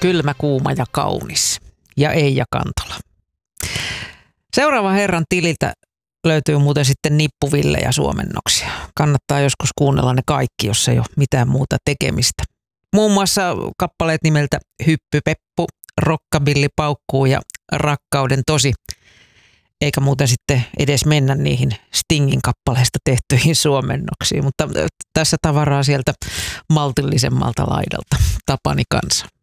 Kylmä, kuuma ja kaunis. Ja Eija Kantola. Seuraava herran tililtä löytyy muuten sitten nippuvillejä suomennoksia. Kannattaa joskus kuunnella ne kaikki, jos ei ole mitään muuta tekemistä. Muun muassa kappaleet nimeltä Hyppypeppu, Rockabilly paukkuu ja Rakkauden tosi. Eikä muuten sitten edes mennä niihin Stingin kappaleista tehtyihin suomennoksiin. Mutta tässä tavaraa sieltä maltillisemmalta laidalta. Tapani kanssa.